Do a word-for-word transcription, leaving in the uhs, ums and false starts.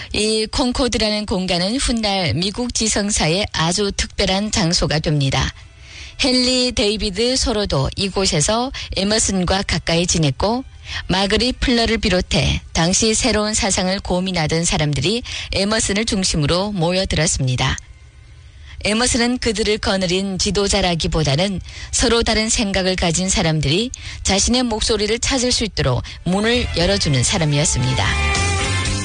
이 콩코드라는 공간은 훗날 미국 지성사의 아주 특별한 장소가 됩니다. 헨리 데이비드 소로도 이곳에서 에머슨과 가까이 지냈고 마그릿 플러를 비롯해 당시 새로운 사상을 고민하던 사람들이 에머슨을 중심으로 모여들었습니다. 에머슨은 그들을 거느린 지도자라기보다는 서로 다른 생각을 가진 사람들이 자신의 목소리를 찾을 수 있도록 문을 열어주는 사람이었습니다.